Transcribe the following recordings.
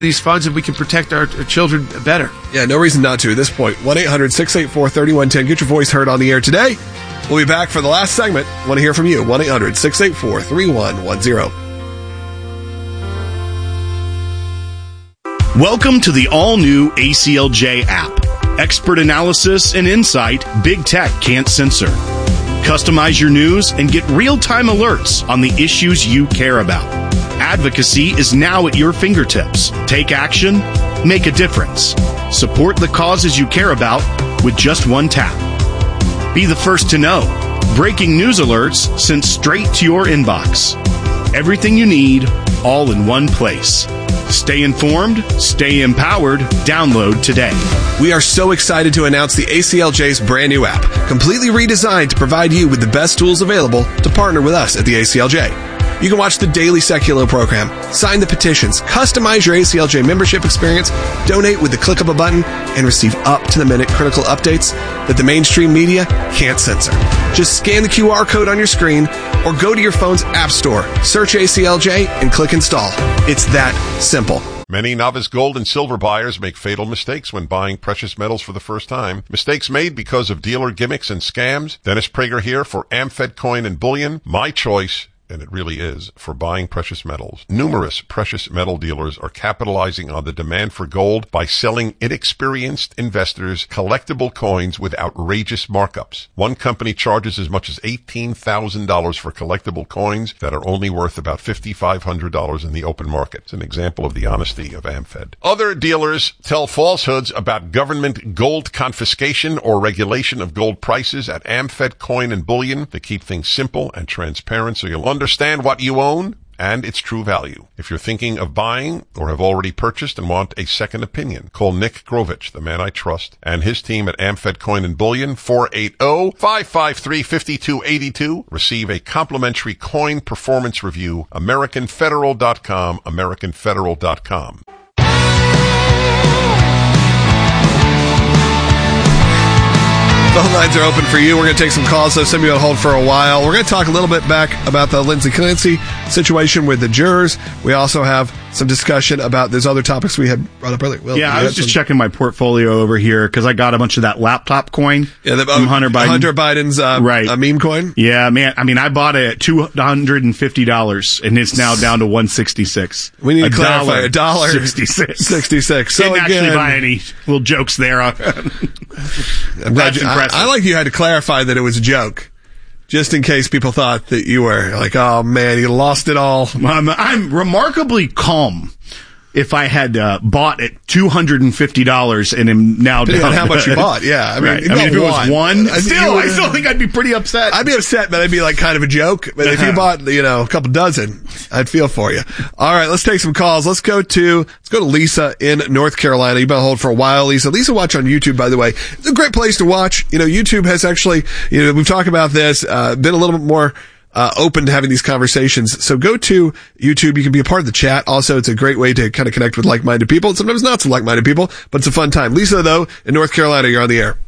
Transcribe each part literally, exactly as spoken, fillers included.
these funds and we can protect our, our children better. Yeah, no reason not to at this point. one eight hundred six eight four three one one zero. Get your voice heard on the air today. We'll be back for the last segment. Want to hear from you. one eight hundred six eight four three one one zero. Welcome to the all-new A C L J app. Expert analysis and insight big tech can't censor. Customize your news and get real-time alerts on the issues you care about. Advocacy is now at your fingertips. Take action, make a difference. Support the causes you care about with just one tap. Be the first to know. Breaking news alerts sent straight to your inbox. Everything you need, all in one place. Stay informed, stay empowered. Download today. We are so excited to announce the A C L J's brand new app, completely redesigned to provide you with the best tools available to partner with us at the A C L J. You can watch the daily Seculo program, sign the petitions, customize your A C L J membership experience, donate with the click of a button, and receive up-to-the-minute critical updates that the mainstream media can't censor. Just scan the Q R code on your screen or go to your phone's app store, search A C L J, and click install. It's that simple. Many novice gold and silver buyers make fatal mistakes when buying precious metals for the first time. Mistakes made because of dealer gimmicks and scams. Dennis Prager here for AmFed Coin and Bullion. My choice, and it really is, for buying precious metals. Numerous precious metal dealers are capitalizing on the demand for gold by selling inexperienced investors collectible coins with outrageous markups. One company charges as much as eighteen thousand dollars for collectible coins that are only worth about five thousand five hundred dollars in the open market. It's an example of the honesty of AmFed. Other dealers tell falsehoods about government gold confiscation or regulation of gold prices at AmFed Coin and Bullion to keep things simple and transparent so you'll understand Understand what you own and its true value. If you're thinking of buying or have already purchased and want a second opinion, call Nick Grovich, the man I trust, and his team at AmFed Coin and Bullion, four eight zero, five five three, five two eight two. Receive a complimentary coin performance review. American Federal dot com, American Federal dot com. Phone lines are open for you. We're going to take some calls, so some of you on hold for a while. We're going to talk a little bit back about the Lindsey Clancy situation with the jurors. We also have some discussion about those other topics we had brought up earlier. Will, yeah, I was just some... checking my portfolio over here because I got a bunch of that laptop coin yeah, the, from uh, Hunter Biden. Hunter Biden's uh, right. uh, meme coin. Yeah, man. I mean, I bought it at two hundred fifty dollars, and it's now down to one hundred sixty-six dollars. We need to a clarify. Dollar, a dollar. sixty-six sixty-six So Didn't again, actually buy any little jokes there. I'm glad you, I, I like you had to clarify that it was a joke. Just in case people thought that you were like, oh man, you lost it all. I'm, I'm remarkably calm if I had uh, bought at two hundred fifty dollars and am now Depending down. on how much you bought, yeah. I mean, right. I mean if it was one, I still, would, I still think I'd be pretty upset. I'd be upset, but I'd be like kind of a joke. But if you bought, you know, a couple dozen, I'd feel for you. All right, let's take some calls. Let's go to, let's go to Lisa in North Carolina. You've been on hold for a while, Lisa. Lisa, watch on YouTube, by the way. It's a great place to watch. You know, YouTube has actually, you know, we've talked about this, uh, been a little bit more Uh, open to having these conversations. So go to YouTube. You can be a part of the chat. Also, it's a great way to kind of connect with like-minded people and sometimes not so like-minded people, but it's a fun time. Lisa, though, in North Carolina, you're on the air.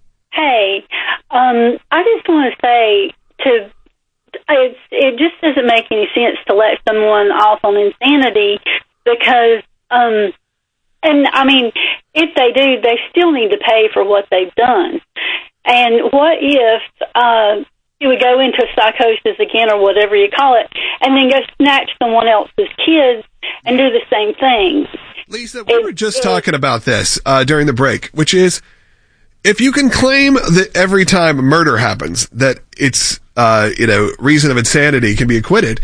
Hey, um, I just want to say to, it's, it just doesn't make any sense to let someone off on insanity because, um, and I mean, if they do, they still need to pay for what they've done. And what if, uh, you would go into psychosis again or whatever you call it, and then go snatch someone else's kids and do the same thing. Lisa, we it, were just it, talking about this uh, during the break, which is if you can claim that every time murder happens that it's, uh, you know, reason of insanity can be acquitted,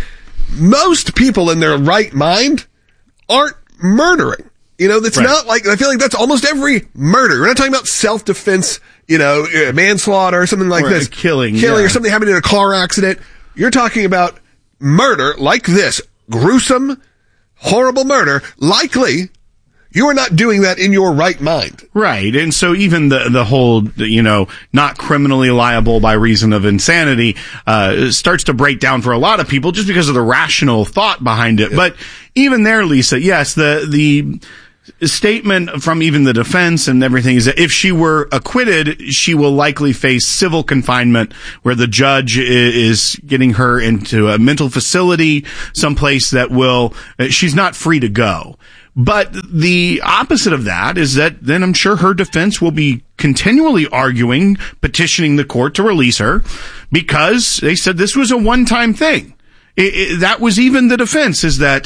most people in their right mind aren't murdering. You know, that's right. Not like, I feel like that's almost every murder. We're not talking about self-defense, you know, manslaughter or something like or this. Killing. Killing yeah. or something happening in a car accident. You're talking about murder like this. Gruesome, horrible murder. Likely, you are not doing that in your right mind. Right. And so even the, the whole, you know, not criminally liable by reason of insanity, uh, starts to break down for a lot of people just because of the rational thought behind it. Yeah. But even there, Lisa, yes, the, the, statement from even the defense and everything is that if she were acquitted, she will likely face civil confinement where the judge is getting her into a mental facility, someplace that will, she's not free to go. But the opposite of that is that then I'm sure her defense will be continually arguing, petitioning the court to release her because they said this was a one-time thing. It, it, that was even the defense, is that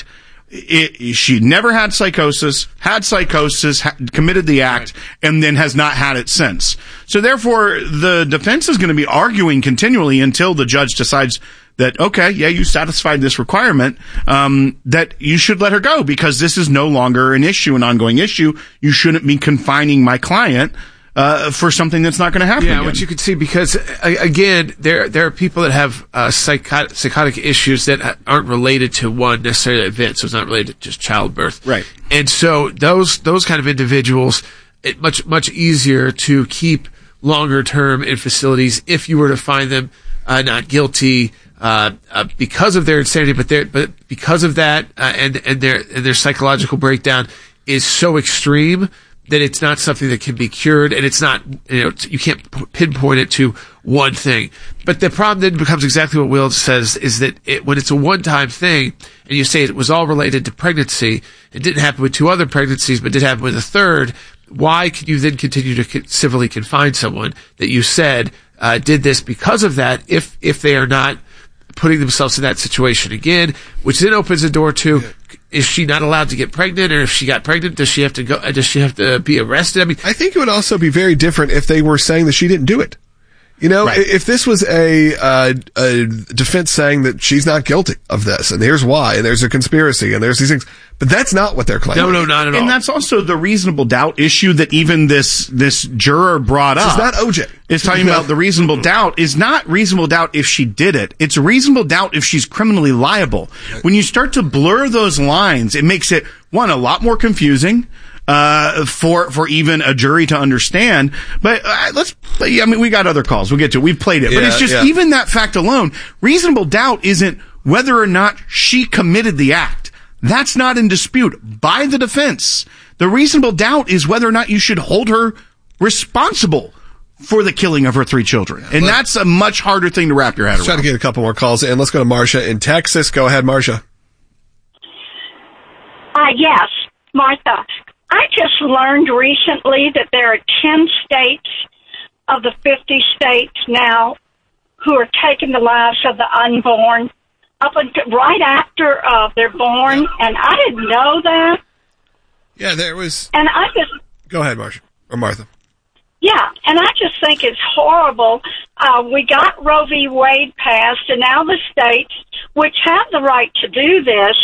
it, she never had psychosis, had psychosis, ha- committed the act, and then has not had it since. So therefore, the defense is going to be arguing continually until the judge decides that, okay, yeah, you satisfied this requirement, um, that you should let her go because this is no longer an issue, an ongoing issue. You shouldn't be confining my client uh, for something that's not going to happen Yeah, again. which you can see because, uh, again, there there are people that have uh, psychotic, psychotic issues that aren't related to one necessarily event, so it's not related to just childbirth. Right. And so those those kind of individuals, it much much easier to keep longer term in facilities if you were to find them uh, not guilty uh, uh, because of their insanity, but their but because of that uh, and and their and their psychological breakdown is so extreme that it's not something that can be cured, and it's not, you know, you can't pinpoint it to one thing. But the problem then becomes exactly what Will says, is that it, when it's a one-time thing, and you say it was all related to pregnancy, it didn't happen with two other pregnancies, but did happen with a third, why can you then continue to civilly confine someone that you said uh, did this because of that, if if they are not putting themselves in that situation again, which then opens the door to, yeah. Is she not allowed to get pregnant, or if she got pregnant, does she have to go? Does she have to be arrested? I mean, I think it would also be very different if they were saying that she didn't do it. You know, right. If this was a, uh, a defense saying that she's not guilty of this, and here's why, and there's a conspiracy, and there's these things, but that's not what they're claiming. No, no, not at all. And that's also the reasonable doubt issue that even this this juror brought up. It's not O J. Is talking no. about the reasonable doubt is not reasonable doubt if she did it. It's reasonable doubt if she's criminally liable. When you start to blur those lines, it makes it, one, a lot more confusing. Uh, for, for even a jury to understand. But, uh, let's, I mean, we got other calls. We'll get to it. We've played it. Yeah, but it's just, yeah. even that fact alone, reasonable doubt isn't whether or not she committed the act. That's not in dispute by the defense. The reasonable doubt is whether or not you should hold her responsible for the killing of her three children. And let's, that's a much harder thing to wrap your head let's around. Try to get a couple more calls in. Let's go to Marcia in Texas. Go ahead, Marcia. Uh, yes, Martha. I just learned recently that there are ten states of the fifty states now who are taking the lives of the unborn up until, right after uh, they're born, yeah. and I didn't know that. Yeah, there was... And I just... Go ahead, Marcia. Or Martha. Yeah, and I just think it's horrible. Uh, we got Roe v. Wade passed, and now the states, which have the right to do this...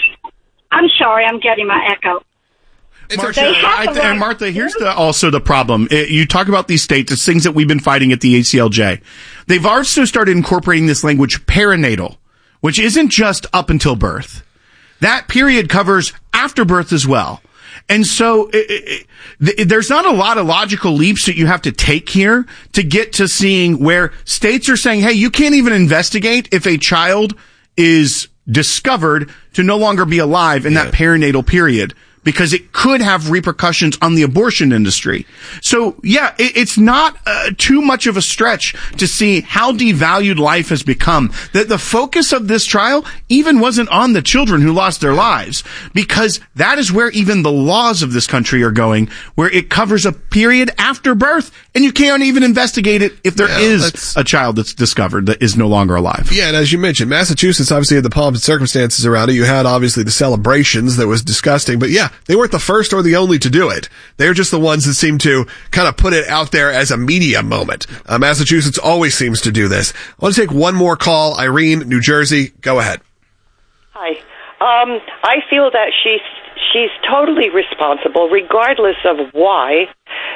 I'm sorry, I'm getting my echo. Marcia, I, right and Martha, here's the, also the problem. It, you talk about these states, it's things that we've been fighting at the A C L J. They've also started incorporating this language perinatal, which isn't just up until birth. That period covers after birth as well. And so it, it, it, there's not a lot of logical leaps that you have to take here to get to seeing where states are saying, hey, you can't even investigate if a child is discovered to no longer be alive in yeah. that perinatal period, because it could have repercussions on the abortion industry. So, yeah, it, it's not uh, too much of a stretch to see how devalued life has become. That the focus of this trial even wasn't on the children who lost their lives, because that is where even the laws of this country are going, where it covers a period after birth, and you can't even investigate it if there yeah, is a child that's discovered that is no longer alive. Yeah, and as you mentioned, Massachusetts obviously had the pomp and circumstances around it. You had obviously the celebrations that was disgusting, but yeah, they weren't the first or the only to do it. They're just the ones that seem to kind of put it out there as a media moment. Uh, Massachusetts always seems to do this. I want to take one more call. Irene, New Jersey, go ahead. Hi. Um, I feel that she's she's totally responsible, regardless of why.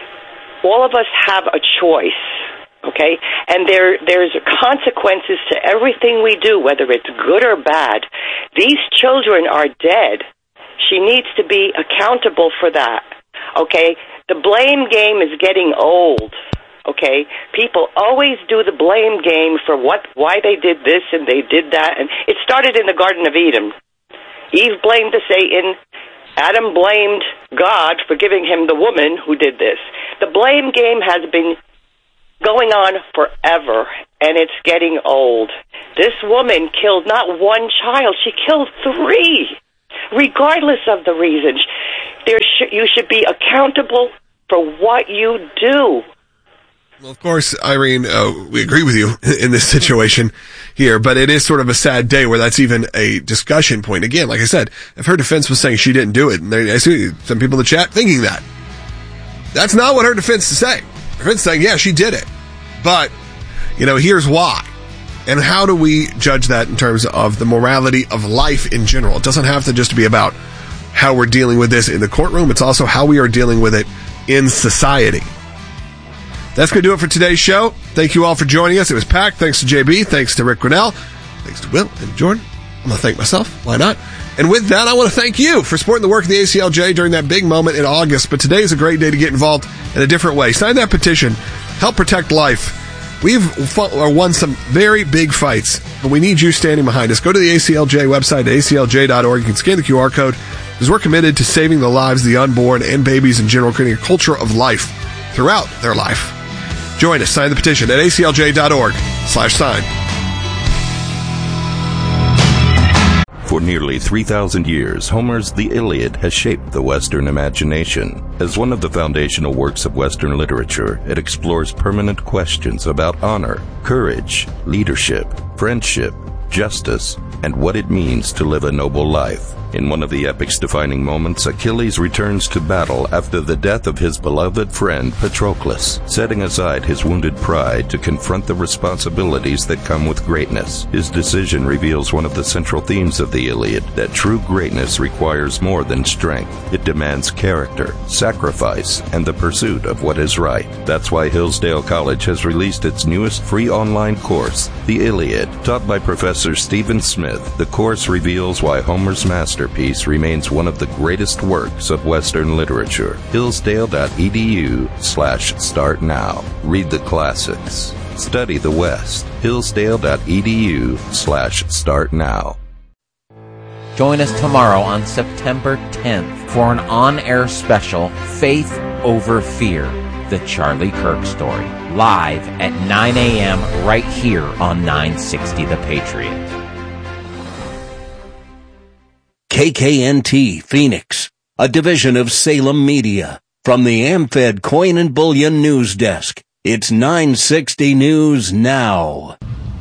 All of us have a choice, okay? And there there's consequences to everything we do, whether it's good or bad. These children are dead. She needs to be accountable for that, okay? The blame game is getting old, okay? People always do the blame game for what, why they did this and they did that. And it started in the Garden of Eden. Eve blamed the Satan. Adam blamed God for giving him the woman who did this. The blame game has been going on forever, and it's getting old. This woman killed not one child. She killed three. regardless of the reasons. There sh- you should be accountable for what you do. Well, of course, Irene, uh, we agree with you in this situation here, but it is sort of a sad day where that's even a discussion point. Again, like I said, if her defense was saying she didn't do it, and I see some people in the chat thinking that. That's not what her defense is saying. Her defense is saying, yeah, she did it. But, you know, here's why. And how do we judge that in terms of the morality of life in general? It doesn't have to just be about how we're dealing with this in the courtroom. It's also how we are dealing with it in society. That's going to do it for today's show. Thank you all for joining us. It was packed. Thanks to J B. Thanks to Rick Grinnell. Thanks to Will and Jordan. I'm going to thank myself. Why not? And with that, I want to thank you for supporting the work of the A C L J during that big moment in August. But today is a great day to get involved in a different way. Sign that petition. Help protect life. We've won some very big fights, but we need you standing behind us. Go to the A C L J website, A C L J dot org. You can scan the Q R code, because we're committed to saving the lives of the unborn and babies in general, creating a culture of life throughout their life. Join us. Sign the petition at A C L J dot org slash sign. For nearly three thousand years, Homer's The Iliad has shaped the Western imagination. As one of the foundational works of Western literature, it explores permanent questions about honor, courage, leadership, friendship, justice, and what it means to live a noble life. In one of the epic's defining moments, Achilles returns to battle after the death of his beloved friend Patroclus, setting aside his wounded pride to confront the responsibilities that come with greatness. His decision reveals one of the central themes of the Iliad, that true greatness requires more than strength. It demands character, sacrifice, and the pursuit of what is right. That's why Hillsdale College has released its newest free online course, The Iliad. Taught by Professor Stephen Smith, the course reveals why Homer's masterpiece remains one of the greatest works of Western literature. Hillsdale.edu slash start now. Read the classics. Study the West. Hillsdale.edu slash start now. Join us tomorrow on September tenth for an on-air special, Faith Over Fear, the Charlie Kirk story, live at nine a.m. right here on nine sixty The Patriot. K K N T Phoenix, a division of Salem Media. From the AmFed Coin and Bullion News Desk, it's nine sixty News Now.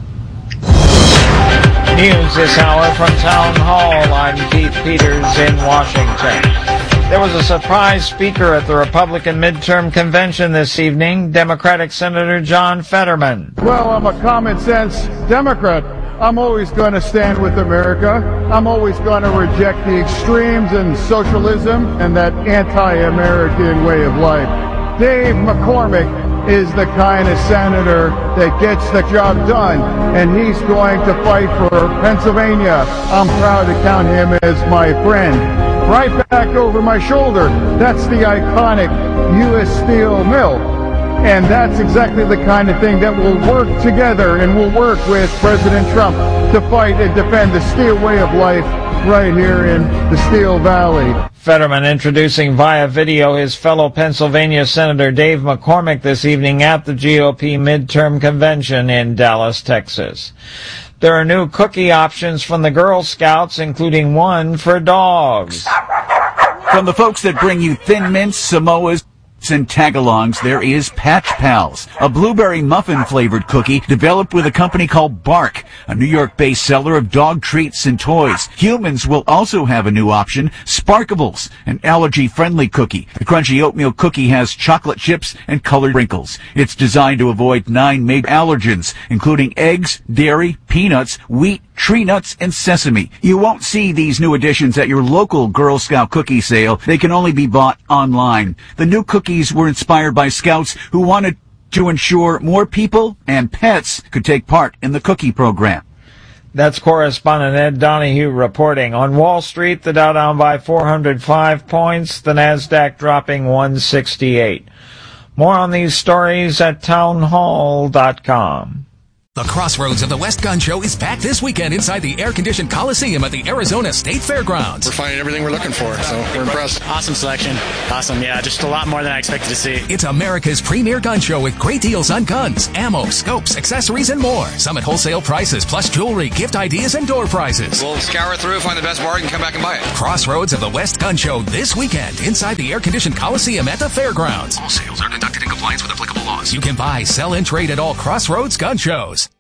News this hour from Town Hall. I'm Keith Peters in Washington. There was a surprise speaker at the Republican midterm convention this evening, Democratic Senator John Fetterman. Well, I'm a common sense Democrat. I'm always going to stand with America. I'm always going to reject the extremes and socialism and that anti-American way of life. Dave McCormick is the kind of senator that gets the job done, and he's going to fight for Pennsylvania. I'm proud to count him as my friend. Right back over my shoulder, that's the iconic U S Steel mill. And that's exactly the kind of thing that will work together, and will work with President Trump to fight and defend the steel way of life right here in the Steel Valley. Fetterman introducing via video his fellow Pennsylvania Senator Dave McCormick this evening at the G O P midterm convention in Dallas, Texas. There are new cookie options from the Girl Scouts, including one for dogs. From the folks that bring you Thin Mints, Samoas, and tagalongs, there is Patch Pals, a blueberry muffin-flavored cookie developed with a company called Bark, a New York-based seller of dog treats and toys. Humans will also have a new option, Sparkables, an allergy-friendly cookie. The crunchy oatmeal cookie has chocolate chips and colored wrinkles. It's designed to avoid nine major allergens, including eggs, dairy, peanuts, wheat, tree nuts, and sesame. You won't see these new additions at your local Girl Scout cookie sale. They can only be bought online. The new cookies were inspired by Scouts who wanted to ensure more people and pets could take part in the cookie program. That's correspondent Ed Donahue reporting. On Wall Street, the Dow down by four hundred five points, the NASDAQ dropping one sixty-eight. More on these stories at townhall dot com. The Crossroads of the West Gun Show is back this weekend inside the air-conditioned Coliseum at the Arizona State Fairgrounds. We're finding everything we're looking for, so we're impressed. Awesome selection. Awesome, yeah, just a lot more than I expected to see. It's America's premier gun show with great deals on guns, ammo, scopes, accessories, and more. Some at wholesale prices, plus jewelry, gift ideas, and door prizes. We'll scour through, find the best bargain, come back and buy it. Crossroads of the West Gun Show this weekend inside the air-conditioned Coliseum at the Fairgrounds. All sales are conducted in compliance with applicable laws. You can buy, sell, and trade at all Crossroads gun shows.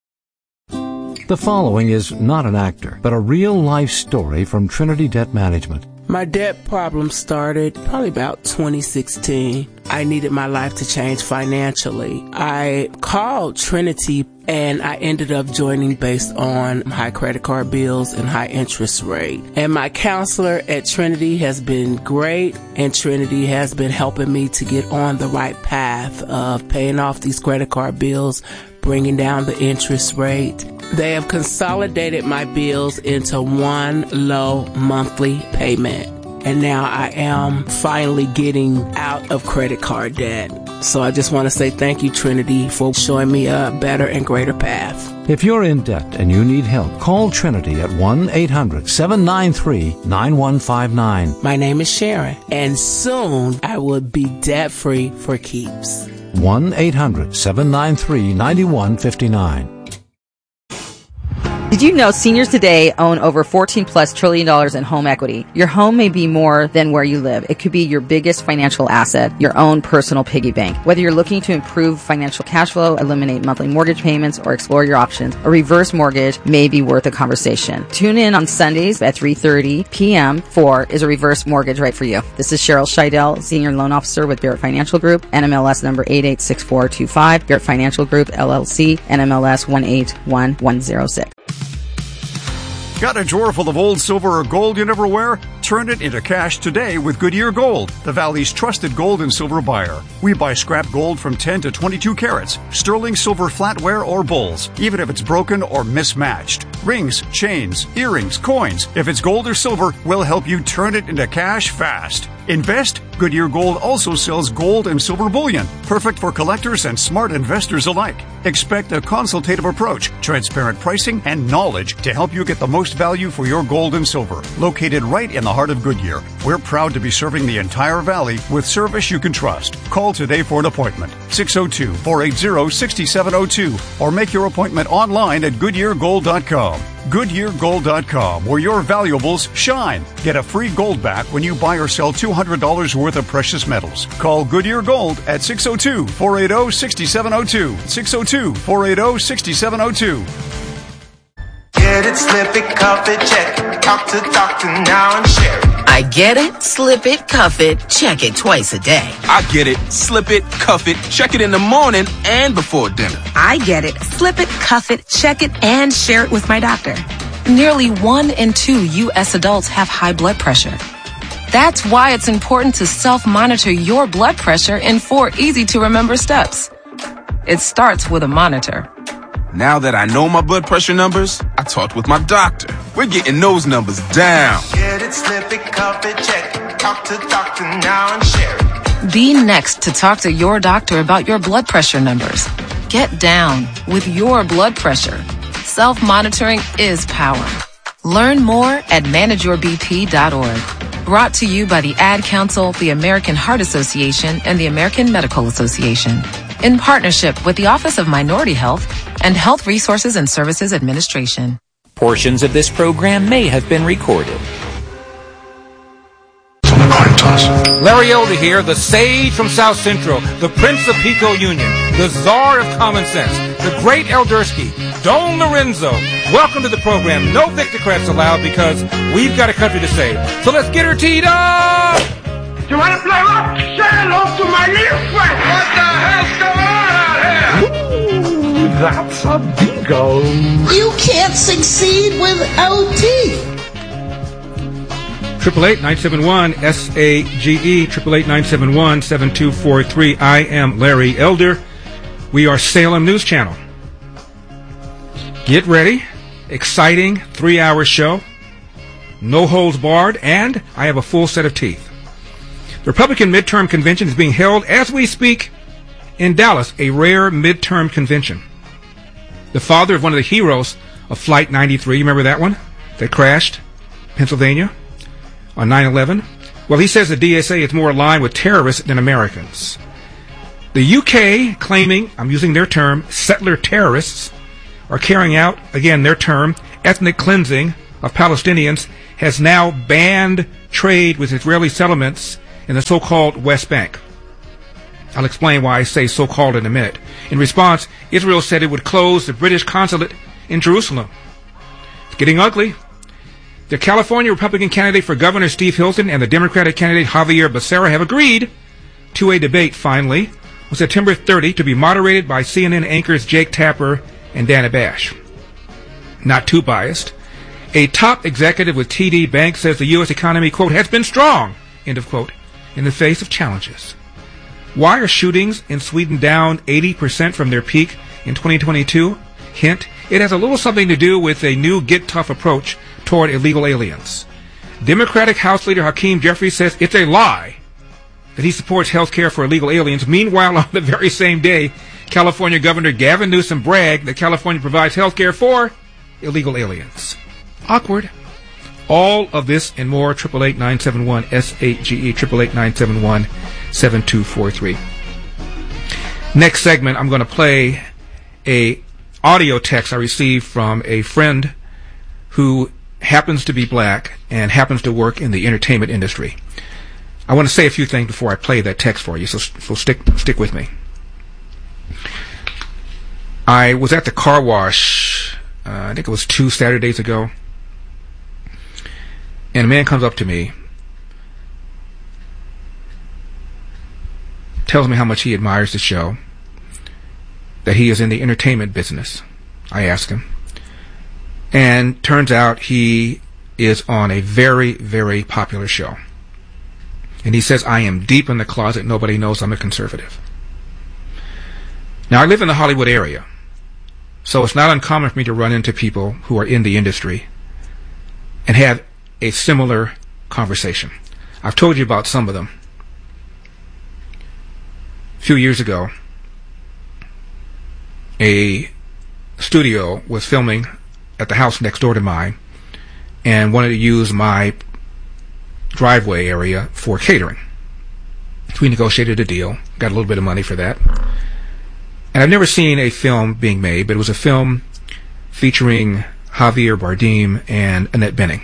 The following is not an actor, but a real-life story from Trinity Debt Management. My debt problem started probably about twenty sixteen. I needed my life to change financially. I called Trinity and I ended up joining based on high credit card bills and high interest rate. And my counselor at Trinity has been great, and Trinity has been helping me to get on the right path of paying off these credit card bills, bringing down the interest rate. They have consolidated my bills into one low monthly payment. And now I am finally getting out of credit card debt. So I just want to say thank you, Trinity, for showing me a better and greater path. If you're in debt and you need help, call Trinity at one eight hundred seven nine three nine one five nine. My name is Sharon, and soon I will be debt-free for keeps. one eight hundred seven nine three nine one five nine. Did you know seniors today own over fourteen plus trillion dollars in home equity? Your home may be more than where you live. It could be your biggest financial asset, your own personal piggy bank. Whether you're looking to improve financial cash flow, eliminate monthly mortgage payments, or explore your options, a reverse mortgage may be worth a conversation. Tune in on Sundays at three thirty p.m. for Is a Reverse Mortgage Right for You? This is Cheryl Scheidel, Senior Loan Officer with Barrett Financial Group, N M L S number eight eight six four two five, Barrett Financial Group, L L C, N M L S one eight one one zero six. Got a drawer full of old silver or gold you never wear? Turn it into cash today with Goodyear Gold, the Valley's trusted gold and silver buyer. We buy scrap gold from ten to twenty-two carats, sterling silver flatware or bowls, even if it's broken or mismatched. Rings, chains, earrings, coins. If it's gold or silver, we'll help you turn it into cash fast. Invest? Goodyear Gold also sells gold and silver bullion, perfect for collectors and smart investors alike. Expect a consultative approach, transparent pricing, and knowledge to help you get the most value for your gold and silver. Located right in the heart of Goodyear, we're proud to be serving the entire valley with service you can trust. Call today for an appointment, six oh two, four eight zero, six seven oh two, or make your appointment online at goodyear gold dot com. goodyear gold dot com, where your valuables shine. Get a free gold back when you buy or sell two hundred dollars worth of precious metals. Call Goodyear Gold at six oh two, four eight oh, six seven oh two, six oh two, four eight oh, six seven oh two. Get it, slip it, cuff it, check it. Talk to doctor now and share it. I get it, slip it, cuff it, check it twice a day. I get it, slip it, cuff it, check it in the morning and before dinner. I get it, slip it, cuff it, check it, and share it with my doctor. Nearly one in two U S adults have high blood pressure. That's why it's important to self-monitor your blood pressure in four easy-to-remember steps. It starts with a monitor. Now that I know my blood pressure numbers, I talked with my doctor. We're getting those numbers down. Get it, slip it, cuff it, check it. Talk to doctor now and share it. Be next to talk to your doctor about your blood pressure numbers. Get down with your blood pressure. Self-monitoring is power. Learn more at manage your b p dot org. Brought to you by the Ad Council, the American Heart Association, and the American Medical Association. In partnership with the Office of Minority Health and Health Resources and Services Administration. Portions of this program may have been recorded. Larry Elder here, the sage from South Central, the Prince of Pico Union, the Czar of Common Sense, the great Eldersky, Don Lorenzo. Welcome to the program. No Victocrats allowed because we've got a country to save. So let's get her teed up! You want to play rock? Say hello to my little friend. What the hell's going on out here? Ooh, that's a bingo. You can't succeed without teeth. Triple eight nine seven one S A G E. Triple eight nine seven one seven two four three. I am Larry Elder. We are Salem News Channel. Get ready. Exciting three-hour show. No holds barred, and I have a full set of teeth. The Republican midterm convention is being held as we speak in Dallas, a rare midterm convention. the father of one of the heroes of Flight ninety-three. You remember that one that crashed Pennsylvania on nine eleven? Well, he says the D S A is more aligned with terrorists than Americans. The U K, claiming, I'm using their term, settler terrorists, are carrying out, again, their term, ethnic cleansing of Palestinians, has now banned trade with Israeli settlements in the so-called West Bank. I'll explain why I say so-called in a minute. In response, Israel said it would close the British consulate in Jerusalem. It's getting ugly. The California Republican candidate for governor, Steve Hilton, and the Democratic candidate, Javier Becerra, have agreed to a debate, finally, on September thirtieth, to be moderated by C N N anchors Jake Tapper and Dana Bash. Not too biased. A top executive with T D Bank says the U S economy, quote, has been strong, end of quote, in the face of challenges. Why are shootings in Sweden down eighty percent from their peak in twenty twenty-two? Hint, it has a little something to do with a new get tough approach toward illegal aliens. Democratic House Leader Hakeem Jeffries says it's a lie that he supports health care for illegal aliens. Meanwhile, on the very same day, California Governor Gavin Newsom bragged that California provides health care for illegal aliens. Awkward. All of this and more, eight eight eight, nine seven one, S eight G E, eight eight eight, nine seven one, seven two four three. Next segment, I'm going to play a audio text I received from a friend who happens to be black and happens to work in the entertainment industry. I want to say a few things before I play that text for you, so, so stick stick with me. I was at the car wash, uh, I think it was two Saturdays ago, and a man comes up to me, tells me how much he admires the show, that he is in the entertainment business. I ask him. And turns out he is on a very, very popular show. And he says, I am deep in the closet. Nobody knows I'm a conservative. Now, I live in the Hollywood area, so it's not uncommon for me to run into people who are in the industry and have a similar conversation. I've told you about some of them. A few years ago, a studio was filming at the house next door to mine and wanted to use my driveway area for catering. So we negotiated a deal, got a little bit of money for that. And I've never seen a film being made, but it was a film featuring Javier Bardem and Annette Bening.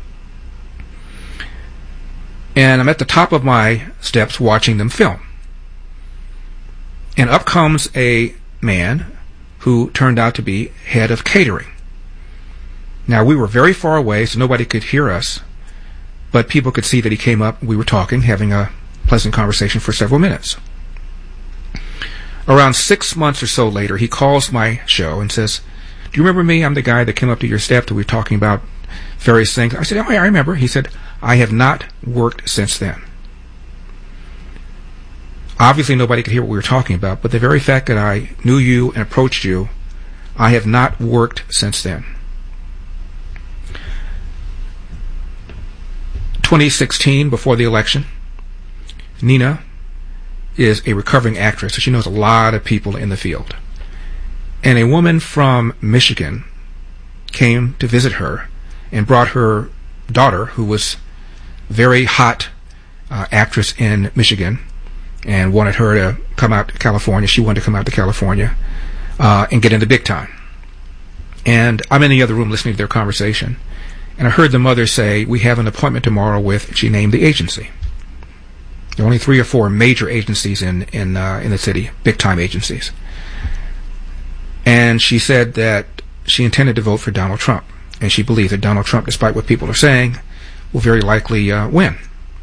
And I'm at the top of my steps watching them film. And up comes a man who turned out to be head of catering. Now, we were very far away, so nobody could hear us, but people could see that he came up, we were talking, having a pleasant conversation for several minutes. Around six months or so later, he calls my show and says, do you remember me? I'm the guy that came up to your staff that we were talking about various things. I said, oh, yeah, I remember. He said, I have not worked since then. Obviously, nobody could hear what we were talking about, but the very fact that I knew you and approached you, I have not worked since then. twenty sixteen, before the election, Nina is a recovering actress, so she knows a lot of people in the field. And a woman from Michigan came to visit her and brought her daughter, who was a very hot uh, actress in Michigan, and wanted her to come out to California. She wanted to come out to California uh, and get in the big time. And I'm in the other room listening to their conversation, and I heard the mother say, we have an appointment tomorrow with, she named the agency. There are only three or four major agencies in in uh, in the city, big-time agencies. And she said that she intended to vote for Donald Trump, and she believed that Donald Trump, despite what people are saying, will very likely uh, win.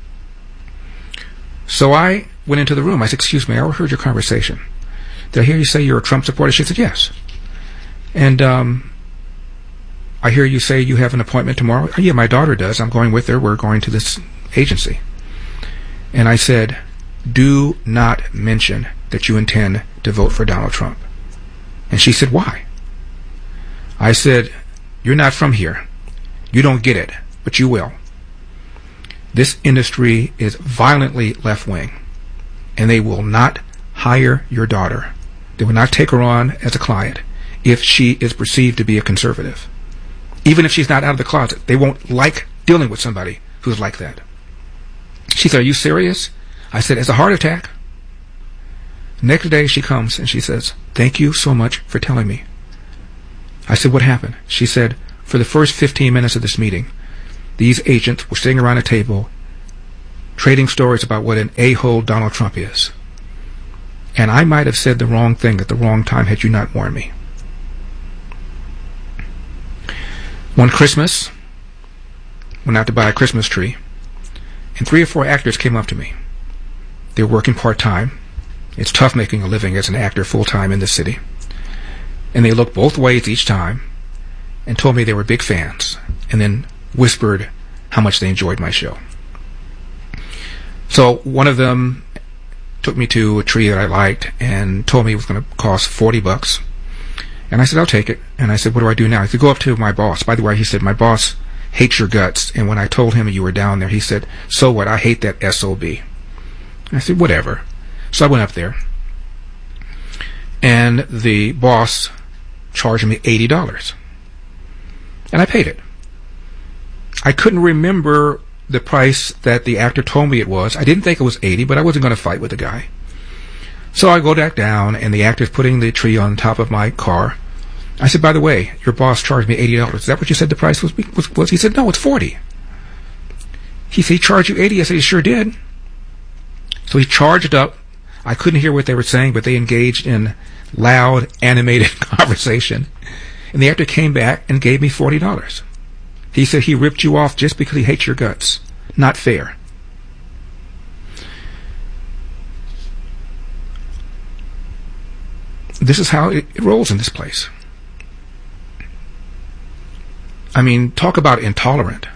So I went into the room. I said, excuse me, I overheard your conversation. Did I hear you say you're a Trump supporter? She said, yes. And um, I hear you say you have an appointment tomorrow. Oh, yeah, my daughter does. I'm going with her. We're going to this agency. And I said, do not mention that you intend to vote for Donald Trump. And she said, why? I said, you're not from here. You don't get it, but you will. This industry is violently left-wing, and they will not hire your daughter. They will not take her on as a client if she is perceived to be a conservative. Even if she's not out of the closet, they won't like dealing with somebody who's like that. She said, "Are you serious?" I said, "It's a heart attack." Next day she comes and she says, "Thank you so much for telling me." I said, "What happened?" She said, "For the first fifteen minutes of this meeting, these agents were sitting around a table trading stories about what an a-hole Donald Trump is. And I might have said the wrong thing at the wrong time had you not warned me." One Christmas, went out to buy a Christmas tree, and three or four actors came up to me. They were working part-time. It's tough making a living as an actor full-time in this city. And they looked both ways each time and told me they were big fans, and then whispered how much they enjoyed my show. So one of them took me to a tree that I liked and told me it was going to cost forty bucks. And I said, "I'll take it." And I said, "What do I do now?" He said, "Go up to my boss." By the way, he said, "My boss hates your guts." And when I told him you were down there, he said, "So what? I hate that S O B." I said, "Whatever." So I went up there, and the boss charged me eighty dollars. And I paid it. I couldn't remember the price that the actor told me it was. I didn't think it was eighty, but I wasn't going to fight with the guy. So I go back down, and the actor's putting the tree on top of my car. I said, "By the way, your boss charged me eighty dollars. Is that what you said the price was?" was, was? He said, "No, it's forty. He said, "He charged you eighty. I said, "He sure did." So he charged up. I couldn't hear what they were saying, but they engaged in loud, animated conversation. And the actor came back and gave me forty dollars. He said he ripped you off just because he hates your guts. Not fair. This is how it, it rolls in this place. I mean, talk about intolerant.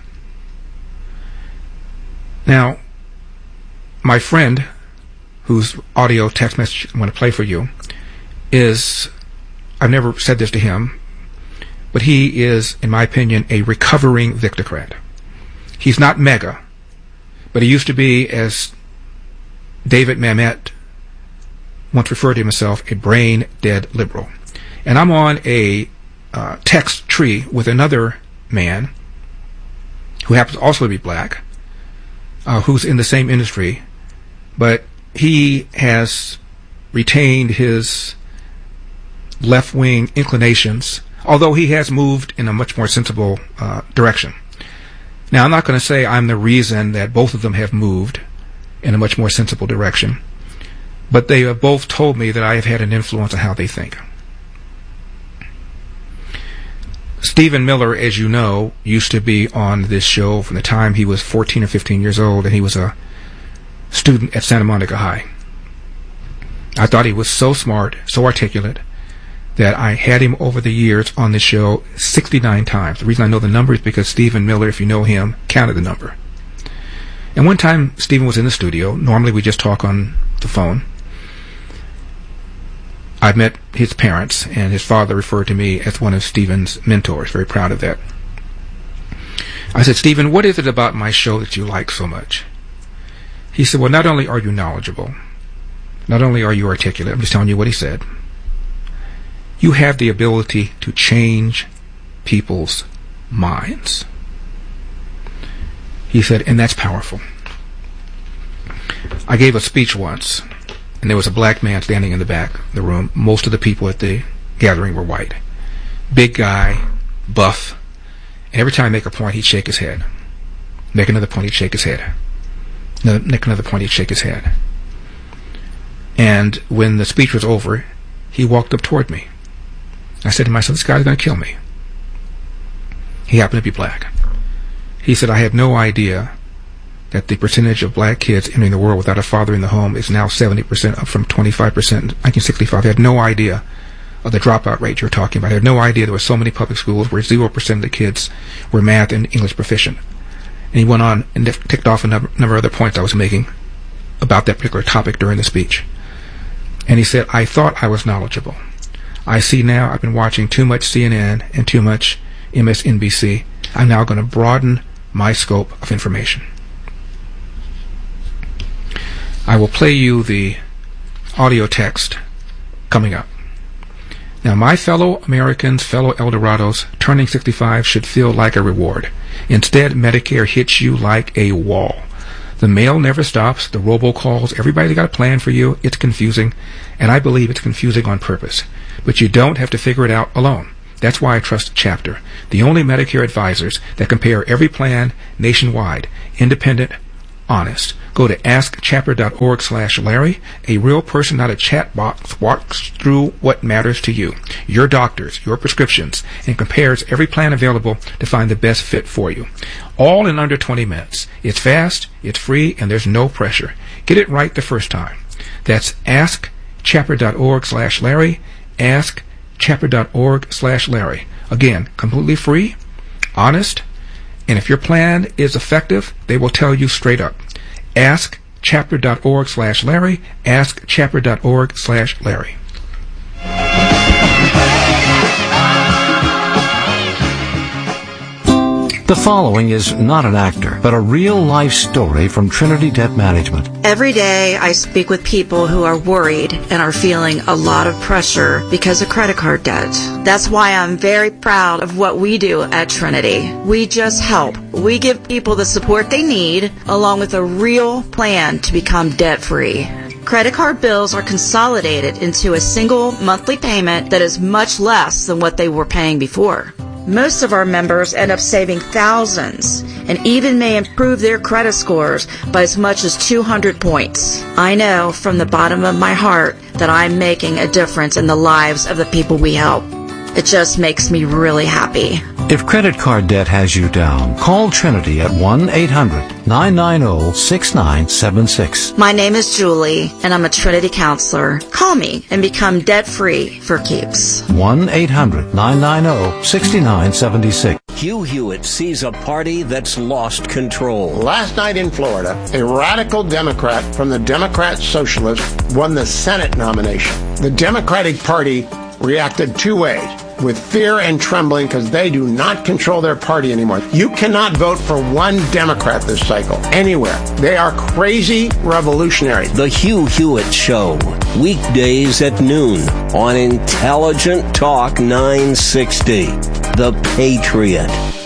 Now, my friend, whose audio text message I'm going to play for you, is, I've never said this to him, but he is, in my opinion, a recovering Victocrat. He's not mega, but he used to be, as David Mamet once referred to himself, a brain-dead liberal. And I'm on a uh, text tree with another man who happens also to be black, uh, who's in the same industry, but he has retained his left-wing inclinations, although he has moved in a much more sensible uh, direction. Now, I'm not going to say I'm the reason that both of them have moved in a much more sensible direction, but they have both told me that I have had an influence on how they think. Stephen Miller, as you know, used to be on this show from the time he was fourteen or fifteen years old, and he was a student at Santa Monica High. I thought he was so smart, so articulate, that I had him over the years on this show sixty-nine times. The reason I know the number is because Stephen Miller, if you know him, counted the number. And one time Stephen was in the studio. Normally we just talk on the phone. I met his parents, and his father referred to me as one of Stephen's mentors. Very proud of that. I said, "Stephen, what is it about my show that you like so much?" He said, "Well, not only are you knowledgeable, not only are you articulate," I'm just telling you what he said, "you have the ability to change people's minds." He said, "And that's powerful." I gave a speech once, and there was a black man standing in the back of the room. Most of the people at the gathering were white. Big guy, buff, and every time I make a point, he'd shake his head. Make another point, he'd shake his head. Another, make another point, he'd shake his head. And when the speech was over, he walked up toward me. I said to myself, "This guy's going to kill me." He happened to be black. He said, "I had no idea that the percentage of black kids entering the world without a father in the home is now seventy percent, up from twenty-five percent in nineteen sixty-five. I had no idea of the dropout rate you're talking about. I had no idea there were so many public schools where zero percent of the kids were math and English proficient." And he went on and ticked off a number, number of other points I was making about that particular topic during the speech. And he said, "I thought I was knowledgeable. I see now I've been watching too much C N N and too much M S N B C. I'm now going to broaden my scope of information." I will play you the audio text coming up. Now, my fellow Americans, fellow Eldorados, turning sixty-five should feel like a reward. Instead, Medicare hits you like a wall. The mail never stops, the robocalls, everybody's got a plan for you. It's confusing, and I believe it's confusing on purpose. But you don't have to figure it out alone. That's why I trust Chapter, the only Medicare advisors that compare every plan nationwide, independent, honest. Go to ask chapter dot org slash Larry. A real person, not a chat box, walks through what matters to you, your doctors, your prescriptions, and compares every plan available to find the best fit for you. All in under twenty minutes. It's fast, it's free, and there's no pressure. Get it right the first time. That's ask chapter dot org slash Larry. ask chapter dot org slash Larry. Again, completely free, honest, and if your plan is effective, they will tell you straight up. ask chapter dot org slash Larry. ask chapter dot org slash Larry. The following is not an actor, but a real-life story from Trinity Debt Management. Every day I speak with people who are worried and are feeling a lot of pressure because of credit card debt. That's why I'm very proud of what we do at Trinity. We just help. We give people the support they need, along with a real plan to become debt-free. Credit card bills are consolidated into a single monthly payment that is much less than what they were paying before. Most of our members end up saving thousands and even may improve their credit scores by as much as two hundred points. I know from the bottom of my heart that I'm making a difference in the lives of the people we help. It just makes me really happy. If credit card debt has you down, call Trinity at one eight hundred nine nine zero six nine seven six. My name is Julie, and I'm a Trinity counselor. Call me and become debt-free for keeps. one eight hundred nine nine zero six nine seven six. Hugh Hewitt sees a party that's lost control. Last night in Florida, a radical Democrat from the Democrat Socialists won the Senate nomination. The Democratic Party reacted two ways, with fear and trembling because they do not control their party anymore. You cannot vote for one Democrat this cycle, anywhere. They are crazy revolutionaries. The Hugh Hewitt Show, weekdays at noon on Intelligent Talk nine sixty, The Patriot.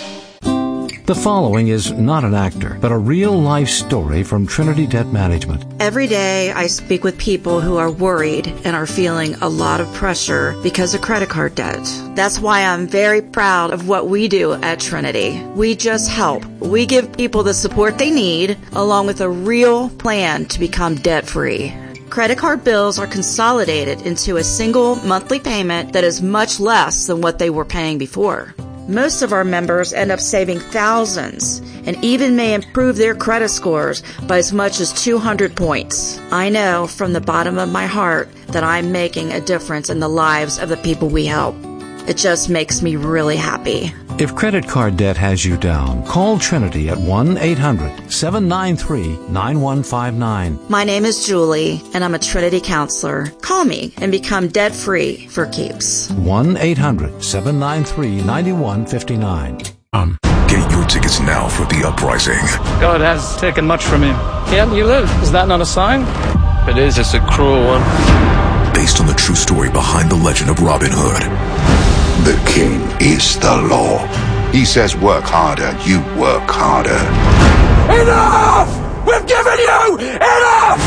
The following is not an actor, but a real-life story from Trinity Debt Management. Every day I speak with people who are worried and are feeling a lot of pressure because of credit card debt. That's why I'm very proud of what we do at Trinity. We just help. We give people the support they need, along with a real plan to become debt-free. Credit card bills are consolidated into a single monthly payment that is much less than what they were paying before. Most of our members end up saving thousands and even may improve their credit scores by as much as two hundred points. I know from the bottom of my heart that I'm making a difference in the lives of the people we help. It just makes me really happy. If credit card debt has you down, call Trinity at one eight hundred seven nine three nine one five nine. My name is Julie, and I'm a Trinity counselor. Call me and become debt-free for keeps. one eight hundred seven nine three nine one five nine. Um, get your tickets now for The Uprising. God has taken much from him. Yet you live. Is that not a sign? It is. It's a cruel one. Based on the true story behind the legend of Robin Hood. The king is the law. He says work harder, you work harder. Enough! We've given you enough!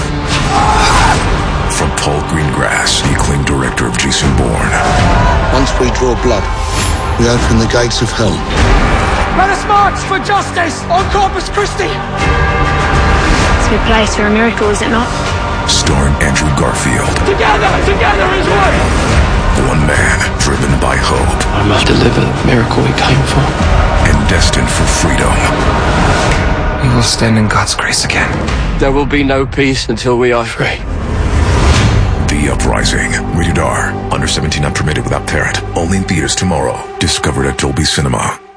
From Paul Greengrass, the acclaimed director of Jason Bourne. Once we draw blood, we open the gates of hell. Let us march for justice on Corpus Christi! It's a good place for a miracle, is it not? Starring Andrew Garfield. Together, together as one! One man driven by hope. I must deliver the miracle we came for. And destined for freedom. We will stand in God's grace again. There will be no peace until we are free. The Uprising. Rated R. Under seventeen, not permitted without parent. Only in theaters tomorrow. Discovered at Dolby Cinema.